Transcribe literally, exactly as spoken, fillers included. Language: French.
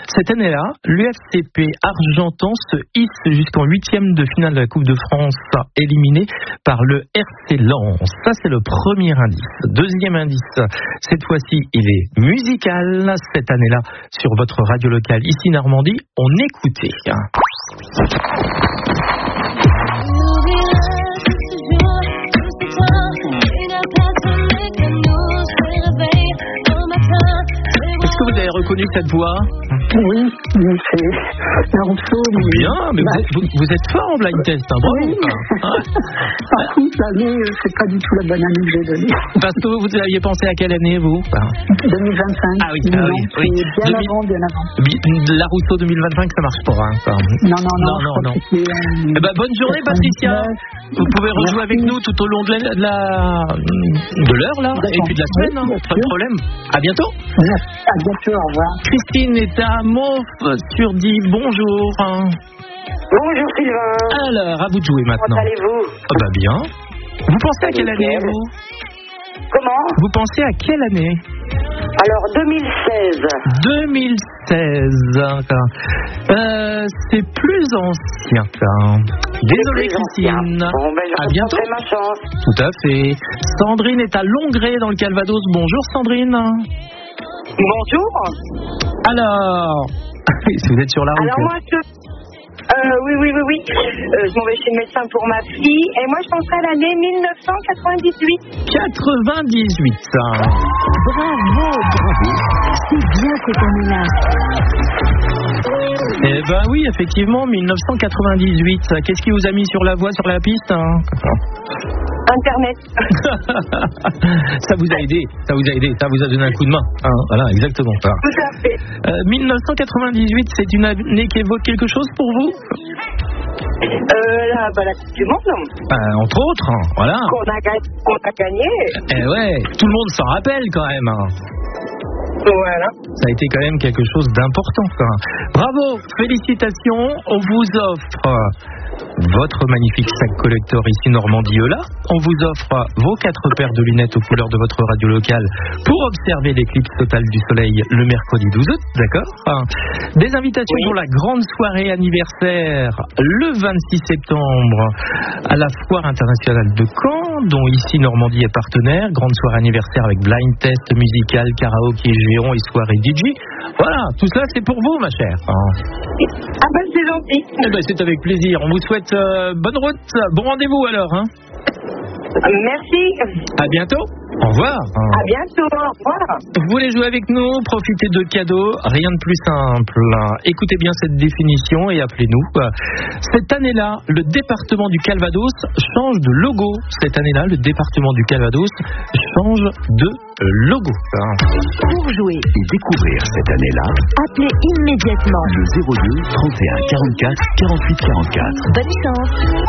Cette année-là, l'U F C P Argentan se hisse jusqu'en huitième de finale de la Coupe de France, éliminé par le R C Lens. Ça, c'est le premier indice. Deuxième indice, cette fois-ci, il est musical. Cette année-là, sur votre radio locale, ici Normandie, on écoutait. Est-ce que vous avez reconnu cette voix ? Oui, c'est Larousseau. Bien, mais vous êtes, vous, vous êtes fort en blind test, hein, bravo. Oui. Par contre, l'année, c'est pas du tout la bonne année que j'ai donnée. Parce que vous aviez pensé à quelle année, vous ? deux mille vingt-cinq. Ah oui, ah oui, oui. Bien deux mille avant, bien avant. Larousseau deux mille vingt-cinq, ça marche pas. Hein, ça. Non, non, non. non, non, non. Euh, eh ben, bonne journée, Patricia. Vous pouvez rejouer avec nous tout au long de, la, de, la, de l'heure, là, et puis de la semaine, oui, hein, pas de problème. À bientôt. À bientôt, au revoir. Christine est à Montf sur dix. Bonjour. Bonjour Sylvain. Alors, à vous de jouer maintenant. Comment allez-vous ? Ah bah bien. Vous pensez à quelle année, vous ? Comment ? Vous pensez à quelle année ? Alors, deux mille seize. deux mille seize. Euh, c'est plus ancien. Désolé, Christine. Bon, ben, je à bientôt. ma chance. Tout à fait. Sandrine est à Longré dans le Calvados. Bonjour, Sandrine. Bonjour. Alors, si vous êtes sur la route. Alors moi, je... Euh, oui, oui, oui, oui. Euh, je m'en vais chez le médecin pour ma fille. Et moi, je penserais à l'année mille neuf cent quatre-vingt-dix-huit. quatre-vingt-dix-huit. Bravo, bravo. C'est bien cette année-là. Eh ben oui, effectivement, mille neuf cent quatre-vingt-dix-huit. Qu'est-ce qui vous a mis sur la voie, sur la piste, hein ? Internet. Ça vous a aidé, ça vous a aidé, ça vous a donné un coup de main. Hein, voilà, exactement. Tout à fait. Euh, mille neuf cent quatre-vingt-dix-huit, c'est une année qui évoque quelque chose pour vous ? Euh, là, bah, la Coupe du Monde, non ? euh, Entre autres, hein, voilà. Qu'on a, qu'on a gagné. Eh ouais, tout le monde s'en rappelle quand même. Hein. Voilà. Ça a été quand même quelque chose d'important. Quoi. Bravo, félicitations. On vous offre votre magnifique sac collector ici Normandie-Eula. On vous offre vos quatre paires de lunettes aux couleurs de votre radio locale pour observer l'éclipse totale du soleil le mercredi douze août, d'accord ? Enfin, des invitations oui. pour la grande soirée anniversaire le vingt-six septembre à la Foire internationale de Caen, dont ici Normandie est partenaire. Grande soirée anniversaire avec blind test musical, karaoké, géant et soirée D J. Voilà, tout cela c'est pour vous, ma chère. Ah ben c'est gentil. Eh ben, c'est avec plaisir. On vous souhaite euh, bonne route, bon rendez-vous alors. Hein. Merci. À bientôt. Au revoir. À bientôt. Au revoir. Vous voulez jouer avec nous, profitez de cadeaux, rien de plus simple. Écoutez bien cette définition et appelez-nous. Cette année-là, le département du Calvados change de logo. Cette année-là, le département du Calvados change de logo. Pour jouer et découvrir cette année-là, appelez immédiatement le zéro deux trente et un quarante-quatre quarante-huit quarante-quatre. Bonne chance.